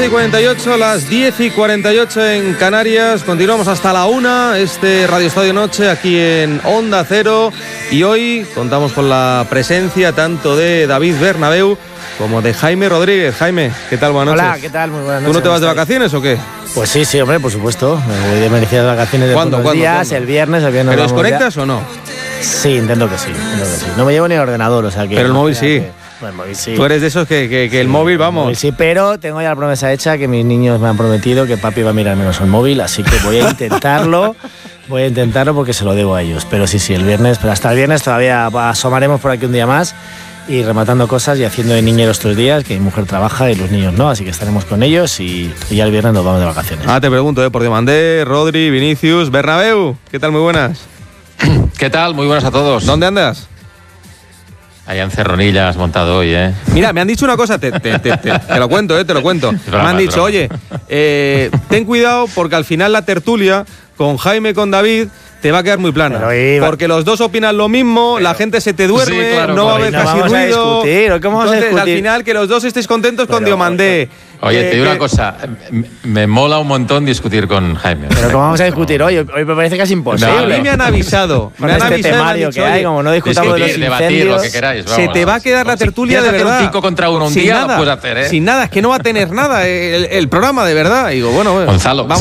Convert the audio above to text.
11:48, las 10:48 en Canarias. Continuamos hasta la 1, Radio Estadio Noche aquí en Onda Cero. Y hoy contamos con la presencia tanto de David Bernabéu como de Jaime Rodríguez. Jaime, ¿qué tal? Buenas noches. Hola, ¿qué tal? Muy buenas noches. ¿Tú no te vas de vacaciones o qué? Pues sí, hombre, por supuesto. Me voy de merecidas vacaciones de unos días. ¿Cuándo? El viernes. ¿Pero desconectas o no? Sí, intento que sí. No me llevo ni el ordenador, o sea que... Pero el móvil sí. Bueno, el móvil sí. Tú eres de esos que el móvil, vamos. El móvil sí, pero tengo ya la promesa hecha que mis niños me han prometido que papi va a mirar menos el móvil, así que voy a intentarlo. Voy a intentarlo porque se lo debo a ellos. Pero sí, el viernes, pero hasta el viernes todavía asomaremos por aquí un día más y rematando cosas y haciendo de niñeros 3 días, que mi mujer trabaja y los niños no, así que estaremos con ellos y ya el viernes nos vamos de vacaciones. Te pregunto, por Diomandé, Rodri, Vinicius, Bernabéu, ¿qué tal? Muy buenas. ¿Qué tal? Muy buenas a todos. ¿Dónde andas? Allá en Cerronilla has montado hoy, ¿eh? Mira, me han dicho una cosa, te lo cuento, te lo cuento. Me han dicho, oye, ten cuidado porque al final la tertulia con Jaime y con David te va a quedar muy plana. Porque los dos opinan lo mismo, la gente se te duerme, sí, claro, no va a haber casi ruido. Entonces, al final, que los dos estéis contentos con Diomandé. Oye, te digo una cosa, me mola un montón discutir con Jaime. Pero ¿cómo vamos a discutir hoy? Hoy me parece casi imposible. A mí me han avisado. Con este temario que hay, como no discutamos de los incendios. Debatir lo que queráis. Se te va a quedar la tertulia de verdad. Un 5 contra 1 un día lo puedes hacer, ¿eh? Sin nada, es que no va a tener nada el programa, de verdad. Digo, bueno, Gonzalo,